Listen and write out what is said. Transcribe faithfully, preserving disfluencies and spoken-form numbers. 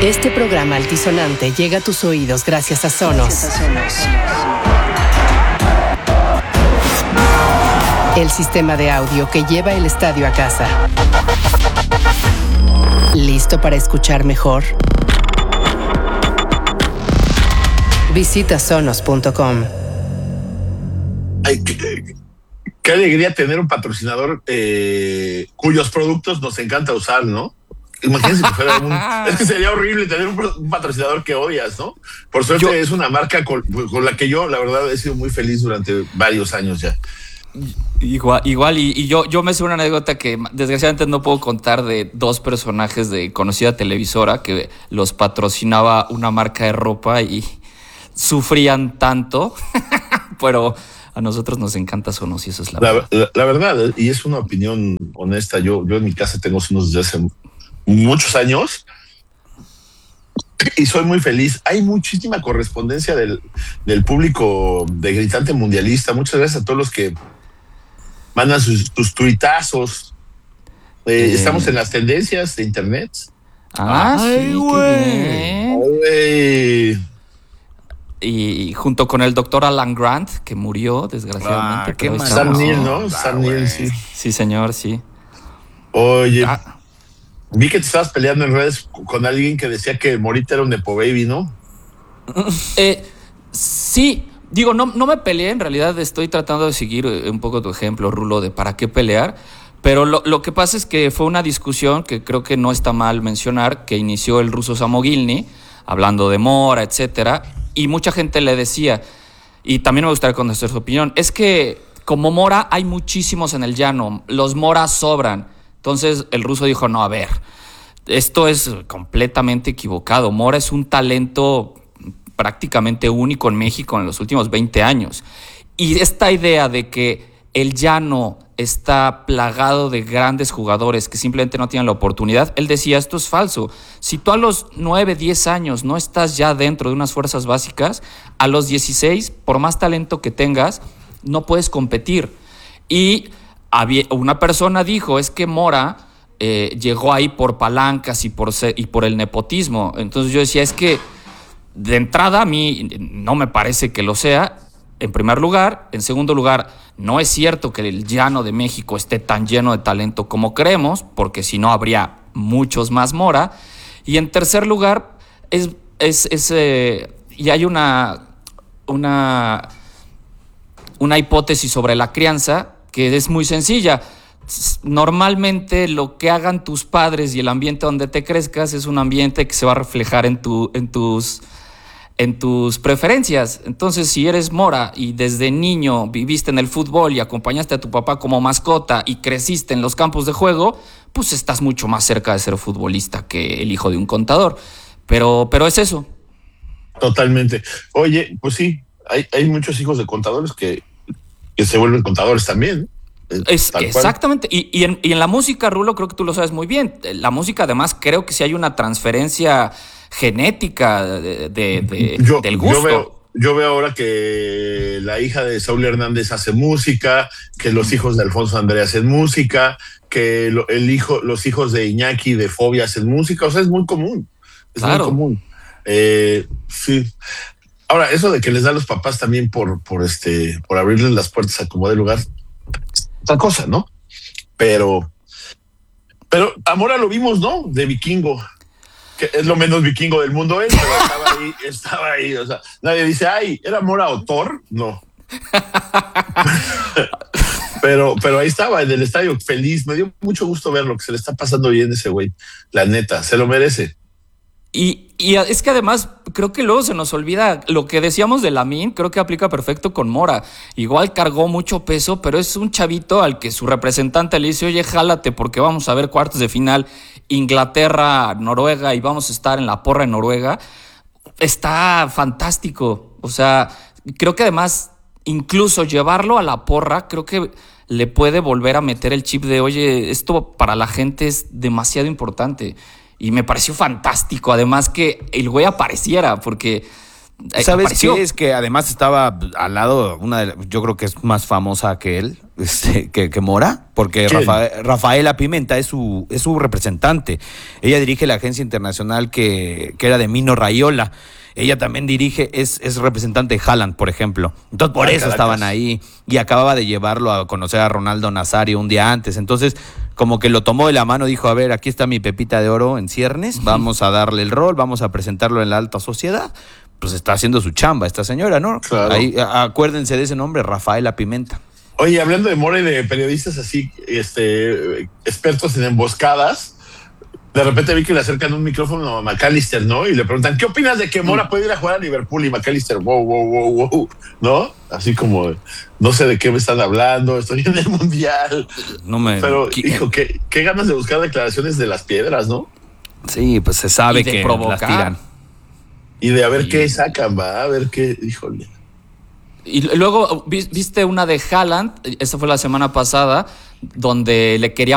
Este programa altisonante llega a tus oídos gracias a Sonos. El sistema de audio que lleva el estadio a casa. ¿Listo para escuchar mejor? Visita sonos punto com. Ay, qué, qué alegría tener un patrocinador eh, cuyos productos nos encanta usar, ¿no? Imagínense que fuera un... Es que sería horrible tener un, un patrocinador que odias, ¿no? Por suerte yo, es una marca con, con la que yo, la verdad, he sido muy feliz durante varios años ya. Igual, igual y, y yo, yo me sé una anécdota que desgraciadamente no puedo contar de dos personajes de conocida televisora que los patrocinaba una marca de ropa y sufrían tanto, pero a nosotros nos encanta Sonos y eso es la, la verdad. La, la verdad, y es una opinión honesta, yo, yo en mi casa tengo Sonos desde hace muchos años y soy muy feliz. Hay muchísima correspondencia del, del público de Gritante Mundialista. Muchas gracias a todos los que mandan sus, sus tuitazos. Eh, eh. Estamos en las tendencias de internet. Ah, Ay, sí, qué bien. Y junto con el doctor Alan Grant, que murió, desgraciadamente. Ah, qué Sam Neill, ¿no? Ah, Sam Neill, sí. Sí, señor, sí. Oye, ah. vi que te estabas peleando en redes con alguien que decía que Morita era un Nepo Baby, ¿no? Eh, sí, digo, no, no me peleé, en realidad estoy tratando de seguir un poco tu ejemplo, Rulo, de para qué pelear, pero lo, lo que pasa es que fue una discusión que creo que no está mal mencionar, que inició el ruso Samogilny, hablando de Mora, etcétera, y mucha gente le decía, y también me gustaría conocer su opinión, es que como Mora hay muchísimos en el llano, los Moras sobran. Entonces el ruso dijo, no, a ver, esto es completamente equivocado. Mora es un talento prácticamente único en México en los últimos veinte años. Y esta idea de que el llano está plagado de grandes jugadores que simplemente no tienen la oportunidad, él decía, esto es falso. Si tú a los nueve, diez años no estás ya dentro de unas fuerzas básicas, a los dieciséis, por más talento que tengas, no puedes competir. Y había, una persona dijo, es que Mora eh, llegó ahí por palancas y por, y por el nepotismo. Entonces yo decía, es que de entrada a mí no me parece que lo sea, en primer lugar. En segundo lugar, no es cierto que el llano de México esté tan lleno de talento como creemos, porque si no habría muchos más Mora. Y en tercer lugar, es, es, es eh, y hay una, una, una hipótesis sobre la crianza que es muy sencilla. Normalmente lo que hagan tus padres y el ambiente donde te crezcas es un ambiente que se va a reflejar en, tu, en, tus, en tus preferencias. Entonces, si eres Mora y desde niño viviste en el fútbol y acompañaste a tu papá como mascota y creciste en los campos de juego, pues estás mucho más cerca de ser futbolista que el hijo de un contador. Pero, pero es eso. Totalmente. Oye, pues sí, hay, hay muchos hijos de contadores que que se vuelven contadores también. Es, exactamente. Y, y, en, y en la música, Rulo, creo que tú lo sabes muy bien. La música, además, creo que sí hay una transferencia genética de, de, de, yo, del gusto. Yo veo, yo veo ahora que la hija de Saúl Hernández hace música, que los hijos de Alfonso André hacen música, que lo, el hijo, los hijos de Iñaki de Fobia hacen música. O sea, es muy común. Es claro. muy común. Eh, sí. Ahora, eso de que les da a los papás también por, por este, por abrirles las puertas a como de lugar, otra cosa, ¿no? Pero, pero a Mora lo vimos, ¿no? De vikingo, que es lo menos vikingo del mundo él, pero estaba ahí, estaba ahí, o sea, nadie dice, ay, ¿era Mora o Thor? No. pero, pero ahí estaba en el estadio feliz, me dio mucho gusto verlo, que se le está pasando bien a ese güey, la neta, se lo merece. Y, y es que además creo que luego se nos olvida lo que decíamos de Lamine, creo que aplica perfecto con Mora. Igual cargó mucho peso, pero es un chavito al que su representante le dice, oye, jálate porque vamos a ver cuartos de final Inglaterra-Noruega y vamos a estar en la porra en Noruega. Está fantástico. O sea, creo que además incluso llevarlo a la porra, creo que le puede volver a meter el chip de, oye, esto para la gente es demasiado importante. Y me pareció fantástico, además que el güey apareciera, porque ¿Sabes apareció. qué? Es que además estaba al lado, una de, yo creo que es más famosa que él, este, que, que Mora, porque Rafael, Rafaela Pimenta es su, es su representante. Ella dirige la agencia internacional que, que era de Mino Raiola. Ella también dirige, es, es representante de Haaland, por ejemplo. Entonces, por Ah, eso Caracas. estaban ahí. Y acababa de llevarlo a conocer a Ronaldo Nazario un día antes. Entonces, como que lo tomó de la mano, dijo, a ver, aquí está mi pepita de oro en ciernes, vamos a darle el rol, vamos a presentarlo en la alta sociedad. Pues está haciendo su chamba esta señora, ¿no? Claro. Ahí, a- acuérdense de ese nombre, Rafaela Pimenta. Oye, hablando de Mora y de periodistas así, este, expertos en emboscadas, de repente vi que le acercan un micrófono a McAllister, ¿no? Y le preguntan, ¿qué opinas de que Mora puede ir a jugar a Liverpool? Y McAllister, wow, wow, wow, wow, ¿no? Así como, no sé de qué me están hablando, estoy en el Mundial. No me, Pero, qui- hijo, qué, qué ganas de buscar declaraciones de las piedras, ¿no? Sí, pues se sabe Y de que provocar. las tiran. Y de a ver Y- qué sacan, va, a ver qué, híjole. Y luego vi- viste una de Haaland, esa fue la semana pasada, donde le quería